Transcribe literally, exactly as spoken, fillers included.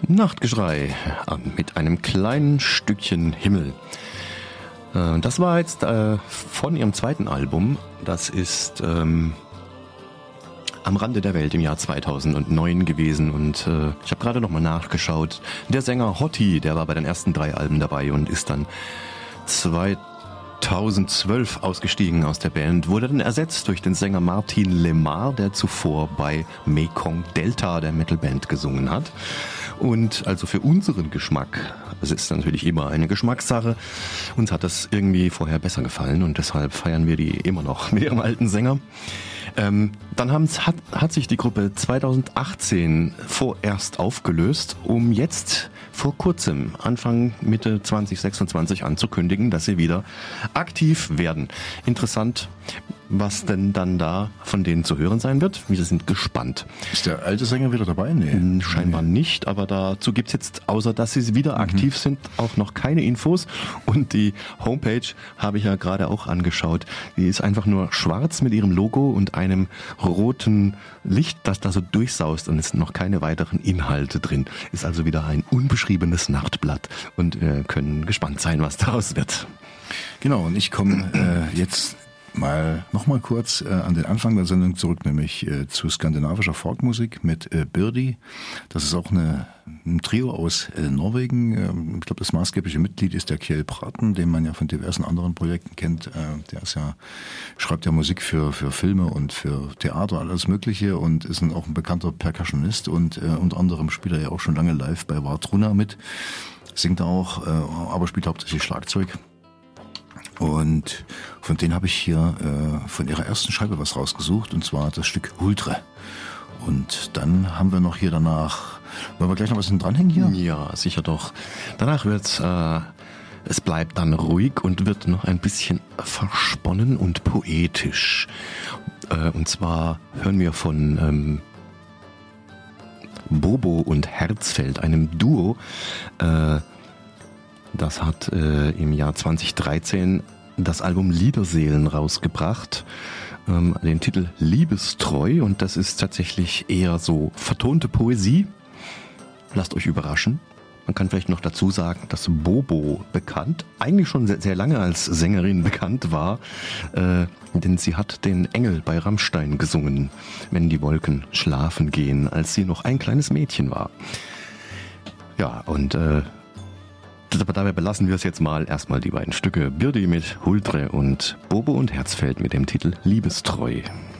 Nachtgeschrei mit einem kleinen Stückchen Himmel. Das war jetzt äh, von ihrem zweiten Album. Das ist ähm, Am Rande der Welt im Jahr zweitausendneun gewesen. Und äh, ich habe gerade nochmal nachgeschaut. Der Sänger Hotti, der war bei den ersten drei Alben dabei und ist dann zweitausendzwölf ausgestiegen aus der Band, wurde dann ersetzt durch den Sänger Martin Lemar, der zuvor bei Mekong Delta, der Metalband, gesungen hat. Und also für unseren Geschmack, es ist natürlich immer eine Geschmackssache, uns hat das irgendwie vorher besser gefallen und deshalb feiern wir die immer noch mit ihrem alten Sänger. Ähm, dann haben's, hat, hat sich die Gruppe zweitausendachtzehn vorerst aufgelöst, um jetzt vor kurzem, Anfang Mitte zwanzig sechsundzwanzig anzukündigen, dass sie wieder aktiv werden. Interessant, was denn dann da von denen zu hören sein wird. Wir sind gespannt. Ist der alte Sänger wieder dabei? Nee. Scheinbar nee. nicht, aber dazu gibt's jetzt, außer dass sie wieder aktiv mhm. sind, auch noch keine Infos. Und die Homepage habe ich ja gerade auch angeschaut. Die ist einfach nur schwarz mit ihrem Logo und einem roten Licht, das da so durchsaust, und es sind noch keine weiteren Inhalte drin. Ist also wieder ein unbeschriebenes Nachtblatt und wir können gespannt sein, was daraus wird. Genau, und ich komme äh, jetzt mal nochmal kurz äh, an den Anfang der Sendung zurück, nämlich äh, zu skandinavischer Folkmusik mit äh, Birdi. Das ist auch eine, ein Trio aus äh, Norwegen. Ähm, ich glaube, das maßgebliche Mitglied ist der Kjell Praten, den man ja von diversen anderen Projekten kennt. Äh, der ist ja, schreibt ja Musik für, für Filme und für Theater, alles Mögliche, und ist ein, auch ein bekannter Percussionist, und äh, unter anderem spielt er ja auch schon lange live bei Vartruna mit, singt auch, äh, aber spielt hauptsächlich Schlagzeug. Und von denen habe ich hier äh, von ihrer ersten Scheibe was rausgesucht, und zwar das Stück Huldre. Und dann haben wir noch hier danach, wollen wir gleich noch was dranhängen hier? Ja, sicher doch. Danach wird's, äh, es bleibt dann ruhig und wird noch ein bisschen versponnen und poetisch. Äh, und zwar hören wir von ähm, Bobo und Herzfeld, einem Duo, äh, das hat äh, im Jahr zweitausenddreizehn das Album Liederseelen rausgebracht, ähm, den Titel Liebestreu, und das ist tatsächlich eher so vertonte Poesie. Lasst euch überraschen. Man kann vielleicht noch dazu sagen, dass Bobo bekannt, eigentlich schon sehr, sehr lange als Sängerin bekannt war, äh, denn sie hat den Engel bei Rammstein gesungen, wenn die Wolken schlafen gehen, als sie noch ein kleines Mädchen war. Ja, und äh, aber dabei belassen wir es jetzt mal. Erstmal die beiden Stücke Birdi mit Huldre und Bobo und Herzfeld mit dem Titel Liebestreu.